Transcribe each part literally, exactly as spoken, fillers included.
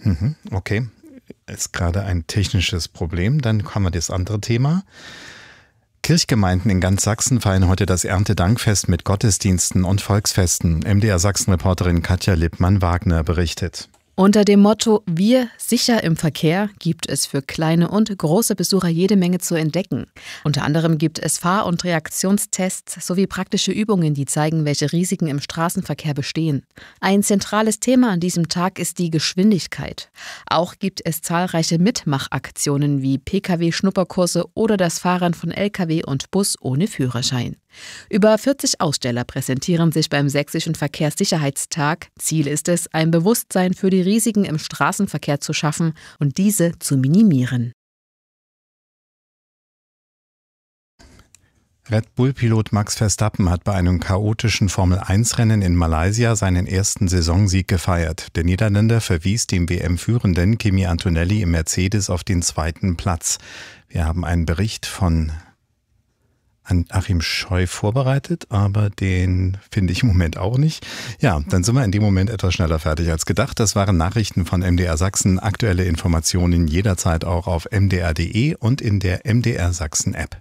Mhm, okay, ist gerade ein technisches Problem. Dann kommen wir das andere Thema. Kirchgemeinden in ganz Sachsen feiern heute das Erntedankfest mit Gottesdiensten und Volksfesten. M D R Sachsen-Reporterin Katja Lippmann-Wagner berichtet. Unter dem Motto „Wir sicher im Verkehr" gibt es für kleine und große Besucher jede Menge zu entdecken. Unter anderem gibt es Fahr- und Reaktionstests sowie praktische Übungen, die zeigen, welche Risiken im Straßenverkehr bestehen. Ein zentrales Thema an diesem Tag ist die Geschwindigkeit. Auch gibt es zahlreiche Mitmachaktionen wie P K W-Schnupperkurse oder das Fahren von L K W und Bus ohne Führerschein. Über vierzig Aussteller präsentieren sich beim Sächsischen Verkehrssicherheitstag. Ziel ist es, ein Bewusstsein für die Risiken im Straßenverkehr zu schaffen und diese zu minimieren. Red Bull-Pilot Max Verstappen hat bei einem chaotischen Formel eins Rennen in Malaysia seinen ersten Saisonsieg gefeiert. Der Niederländer verwies dem W M-Führenden Kimi Antonelli im Mercedes auf den zweiten Platz. Wir haben einen Bericht von Achim Scheu vorbereitet, aber den finde ich im Moment auch nicht. Ja, dann sind wir in dem Moment etwas schneller fertig als gedacht. Das waren Nachrichten von M D R Sachsen. Aktuelle Informationen jederzeit auch auf m d r punkt d e und in der M D R Sachsen App.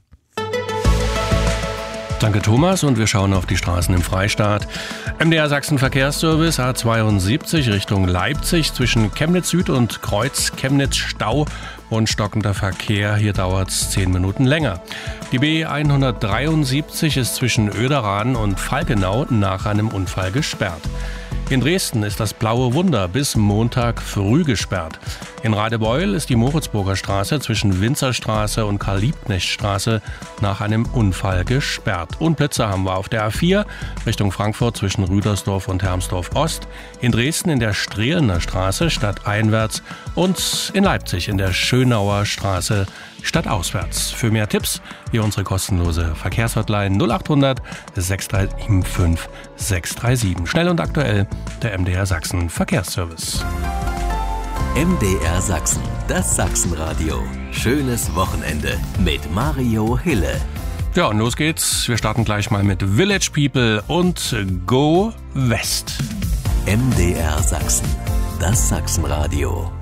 Danke Thomas und wir schauen auf die Straßen im Freistaat. M D R Sachsen Verkehrsservice A zweiundsiebzig Richtung Leipzig zwischen Chemnitz Süd und Kreuz Chemnitz Stau und stockender Verkehr. Hier dauert es zehn Minuten länger. Die B hundertdreiundsiebzig ist zwischen Oederaden und Falkenau nach einem Unfall gesperrt. In Dresden ist das Blaue Wunder bis Montag früh gesperrt. In Radebeul ist die Moritzburger Straße zwischen Winzerstraße und Karl-Liebknecht-Straße nach einem Unfall gesperrt. Und Blitzer haben wir auf der A vier Richtung Frankfurt zwischen Rüdersdorf und Hermsdorf Ost. In Dresden in der Strehlener Straße stadteinwärts und in Leipzig in der Schönauer Straße stadtauswärts. Für mehr Tipps hier unsere kostenlose Verkehrshotline null acht hundert sechs drei sieben fünf sechs drei sieben. Schnell und aktuell der M D R Sachsen Verkehrsservice. M D R Sachsen, das Sachsenradio. Schönes Wochenende mit Mario Hille. Ja, und los geht's. Wir starten gleich mal mit Village People und Go West. M D R Sachsen, das Sachsenradio.